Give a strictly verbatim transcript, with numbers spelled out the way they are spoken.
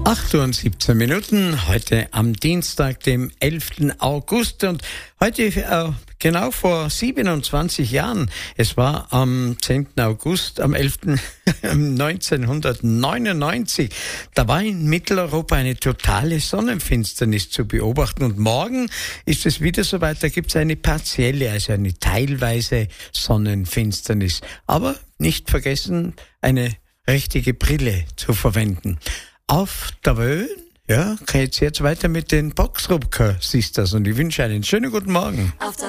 acht Uhr und siebzehn Minuten, heute am Dienstag, dem elften August, und heute äh, genau vor siebenundzwanzig Jahren, es war am zehnten August, am elften neunzehnhundertneunundneunzig, da war in Mitteleuropa eine totale Sonnenfinsternis zu beobachten, und morgen ist es wieder soweit, da gibt es eine partielle, also eine teilweise Sonnenfinsternis, aber nicht vergessen, eine richtige Brille zu verwenden. Auf der Wöhn, ja, geht's jetzt weiter mit den Boxrupker Sisters, und ich wünsche einen schönen guten Morgen.